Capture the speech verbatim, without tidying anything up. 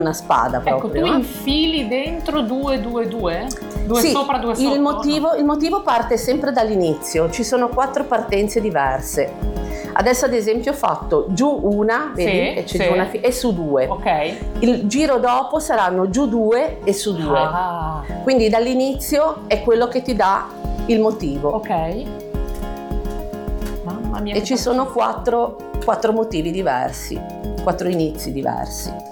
una spada proprio. Ecco, tu infili dentro due, due, due? Due sì, sopra, due sotto? Il motivo, il motivo parte sempre dall'inizio, ci sono quattro partenze diverse. Adesso ad esempio ho fatto giù una, vedi sì, che c'è sì. giù una fi- e su due. Ok. Il giro dopo saranno giù due e su due. Ah. Quindi dall'inizio è quello che ti dà il motivo. Ok. Mamma mia. E ci sono quattro, quattro motivi diversi, quattro inizi diversi.